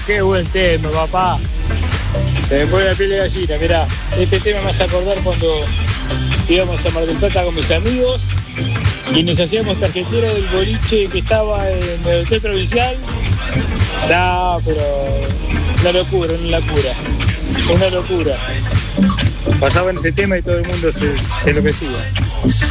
qué buen tema, papá. Se me pone la piel de gallina, mirá. Este tema me hace acordar cuando íbamos a Mar del Plata con mis amigos y nos hacíamos tarjetero del boliche que estaba en el hotel provincial. No, pero una locura. Una locura. Pasaban este tema y todo el mundo se enloquecía.